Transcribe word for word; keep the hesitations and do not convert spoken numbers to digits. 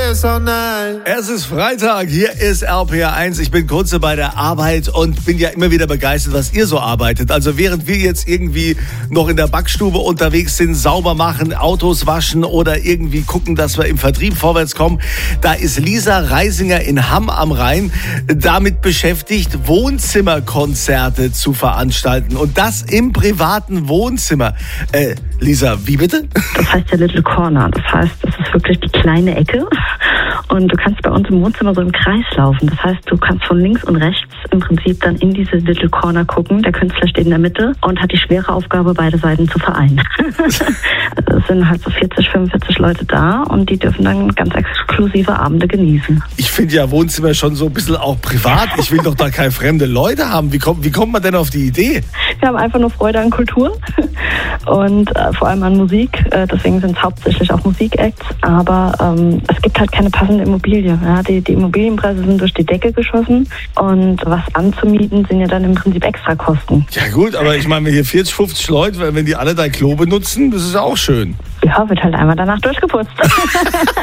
this all night. Es ist Freitag, hier ist R P R eins. Ich bin kurz bei der Arbeit und bin ja immer wieder begeistert, was ihr so arbeitet. Also während wir jetzt irgendwie noch in der Backstube unterwegs sind, sauber machen, Autos waschen oder irgendwie gucken, dass wir im Vertrieb vorwärts kommen, da ist Lisa Reisinger in Hamm am Rhein damit beschäftigt, Wohnzimmerkonzerte zu veranstalten. Und das im privaten Wohnzimmer. Äh, Lisa, wie bitte? Das heißt ja Little Corner. Das heißt, das ist wirklich die kleine Ecke. Und du kannst bei uns im Wohnzimmer so im Kreis laufen. Das heißt, du kannst von links und rechts im Prinzip dann in diese Little Corner gucken. Der Künstler steht in der Mitte und hat die schwere Aufgabe, beide Seiten zu vereinen. Also es sind halt so vierzig, fünfundvierzig Leute da und die dürfen dann ganz exklusive Abende genießen. Ich finde ja Wohnzimmer schon so ein bisschen auch privat. Ich will doch da keine fremde Leute haben. Wie kommt, wie kommt man denn auf die Idee? Wir haben einfach nur Freude an Kultur und äh, vor allem an Musik. Äh, deswegen sind es hauptsächlich auch Musikacts. Aber ähm, es gibt halt keine passende Immobilie. Ja? Die, die Immobilienpreise sind durch die Decke geschossen und was anzumieten sind ja dann im Prinzip Extrakosten. Ja gut, aber ich meine, wenn hier vierzig, fünfzig Leute, wenn die alle dein Klo benutzen, das ist auch schön. Ja, wird halt einmal danach durchgeputzt.